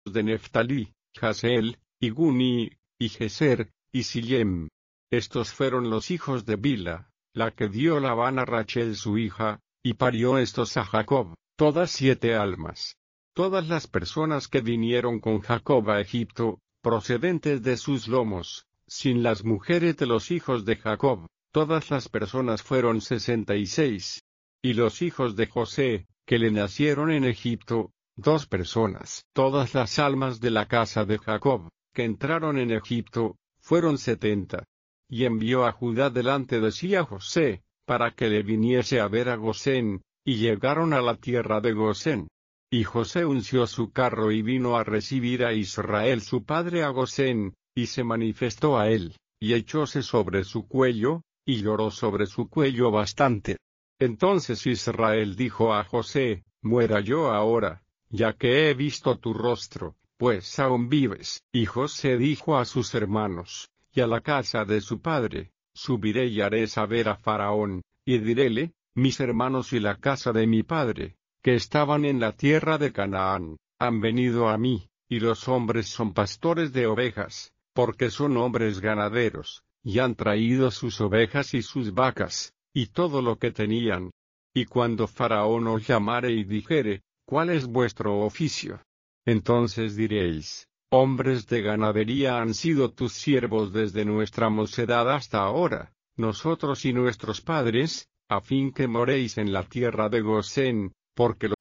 de Neftalí, Jaseel, y Guni, y Geser, y Sillem. Estos fueron los hijos de Bila, la que dio Labán a Rachel su hija, y parió estos a Jacob, todas 7 almas. Todas las personas que vinieron con Jacob a Egipto, procedentes de sus lomos, sin las mujeres de los hijos de Jacob, todas las personas fueron 66. Y los hijos de José, que le nacieron en Egipto, 2 personas. Todas las almas de la casa de Jacob, que entraron en Egipto, fueron 70. Y envió a Judá delante de sí a José, para que le viniese a ver a Gosén, y llegaron a la tierra de Gosén. Y José unció su carro y vino a recibir a Israel su padre a Gosén, y se manifestó a él, y echóse sobre su cuello, y lloró sobre su cuello bastante. Entonces Israel dijo a José: muera yo ahora, ya que he visto tu rostro, pues aún vives. Y José dijo a sus hermanos, y a la casa de su padre: subiré y haré saber a Faraón, y diréle: mis hermanos y la casa de mi padre, que estaban en la tierra de Canaán, han venido a mí, y los hombres son pastores de ovejas, porque son hombres ganaderos, y han traído sus ovejas y sus vacas, y todo lo que tenían. Y cuando Faraón os llamare y dijere: ¿cuál es vuestro oficio? Entonces diréis: hombres de ganadería han sido tus siervos desde nuestra mocedad hasta ahora, nosotros y nuestros padres, a fin que moréis en la tierra de Gosén, porque